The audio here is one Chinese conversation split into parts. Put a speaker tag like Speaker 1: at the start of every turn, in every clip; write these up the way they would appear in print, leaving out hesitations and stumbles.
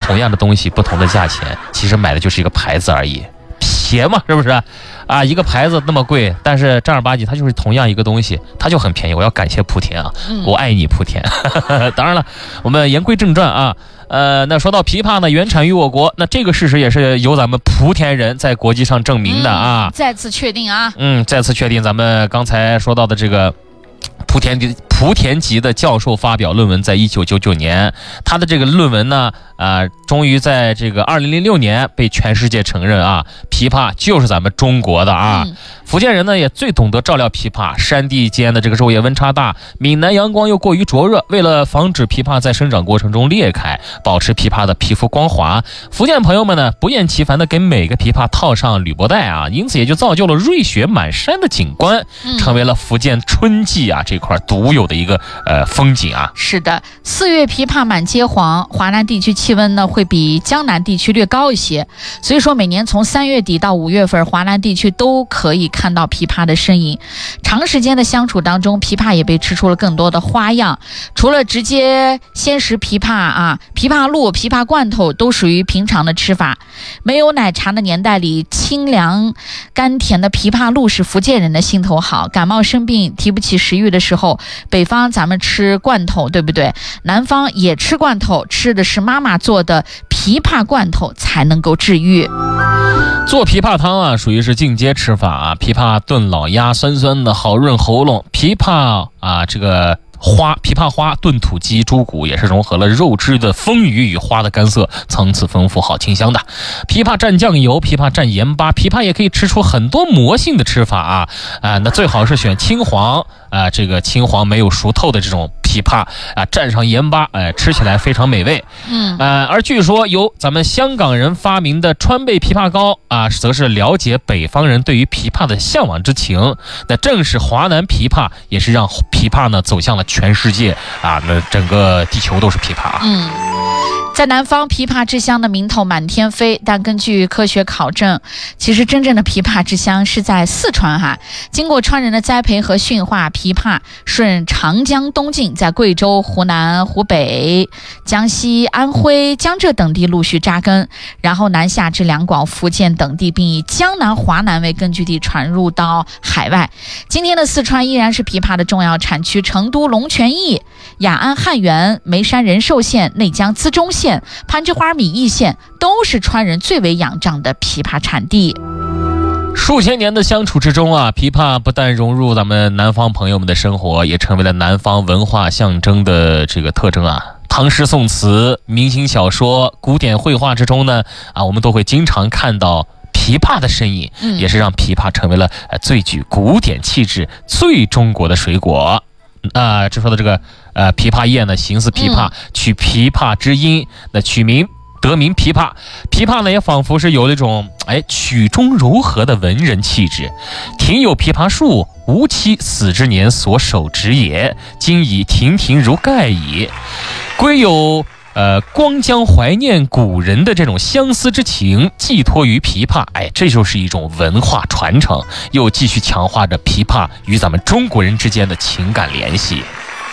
Speaker 1: 同样的东西不同的价钱，其实买的就是一个牌子而已，撇嘛，是不是啊？一个牌子那么贵，但是正儿八经它就是同样一个东西，它就很便宜。我要感谢莆田啊，我爱你莆田。当然了，我们言归正传啊。那说到琵琶呢，原产于我国，那这个事实也是由咱们莆田人在国际上证明的啊。
Speaker 2: 再次确定啊。
Speaker 1: 再次确定咱们刚才说到的这个莆田籍的教授发表论文，在1999年，他的这个论文呢，终于在这个2006年被全世界承认啊，琵琶就是咱们中国的啊。福建人呢也最懂得照料琵琶，山地间的这个昼夜温差大，闽南阳光又过于灼热，为了防止琵琶在生长过程中裂开，保持琵琶的皮肤光滑，福建朋友们呢不厌其烦的给每个琵琶套上铝箔带啊，因此也就造就了瑞雪满山的景观，成为了福建春季啊这块独有的一个风景啊。
Speaker 2: 是的，4月琵琶满街黄，华南地区气温呢会比江南地区略高一些，所以说每年从3月底到5月份，华南地区都可以看到琵琶的身影。长时间的相处当中，琵琶也被吃出了更多的花样，除了直接鲜食琵琶啊，琵琶露、琵琶罐头都属于平常的吃法。没有奶茶的年代里，清凉甘甜的琵琶露是福建人的心头好。感冒生病提不起食欲的时候，北方咱们吃罐头，对不对？南方也吃罐头，吃的是妈妈做的琵琶罐头才能够治愈。
Speaker 1: 做琵琶汤啊，属于是进阶吃法啊。琵琶炖老鸭，酸酸的，好润喉咙。琵琶啊，琵琶花炖土鸡、猪骨，也是融合了肉汁的丰腴与花的干涩，层次丰富，好清香的。琵琶蘸酱油，琵琶蘸盐巴，琵琶也可以吃出很多魔性的吃法啊。那最好是选青黄啊，这个青黄没有熟透的这种琵琶啊，蘸上盐巴，吃起来非常美味。而据说由咱们香港人发明的川贝枇杷膏啊，则是了解北方人对于琵琶的向往之情。那正是华南琵琶，也是让琵琶呢走向了全世界啊，那整个地球都是琵琶啊。
Speaker 2: 在南方，琵琶之乡的名头满天飞，但根据科学考证，其实真正的琵琶之乡是在四川哈。经过川人的栽培和驯化，琵琶顺长江东进，在贵州、湖南、湖北、江西、安徽、江浙等地陆续扎根，然后南下至两广、福建等地，并以江南、华南为根据地传入到海外。今天的四川依然是琵琶的重要产区，成都龙泉驿、雅安汉源、眉山仁寿县、内江资中县、攀枝花米易县都是川人最为仰仗的琵琶产地。
Speaker 1: 数千年的相处之中啊，琵琶不但融入咱们南方朋友们的生活，也成为了南方文化象征的这个特征啊。唐诗宋词、明星小说、古典绘画之中呢，我们都会经常看到琵琶的身影，也是让琵琶成为了最具古典气质、最中国的水果。这说的这个琵琶叶呢，形似琵琶，取琵琶之音，那取名得名琵琶。琵琶呢也仿佛是有那种曲中柔和的文人气质。庭有琵琶树，吾妻死之年所手植也，今已亭亭如盖矣。归有光将怀念古人的这种相思之情寄托于琵琶，这就是一种文化传承，又继续强化着琵琶与咱们中国人之间的情感联系。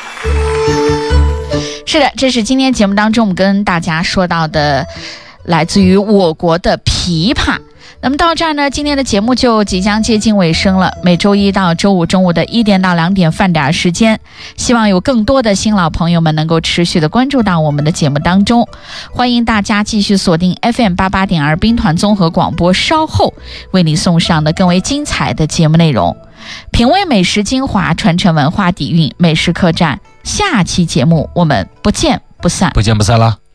Speaker 2: 是的，这是今天节目当中我们跟大家说到的来自于我国的琵琶。那么到这儿呢，今天的节目就即将接近尾声了。每周一到周五中午的1点到2点饭点时间，希望有更多的新老朋友们能够持续的关注到我们的节目当中。欢迎大家继续锁定 FM88.2 兵团综合广播，稍后为你送上的更为精彩的节目内容。品味美食精华，传承文化底蕴，美食客栈。下期节目我们不见不散。
Speaker 1: 不见不散了。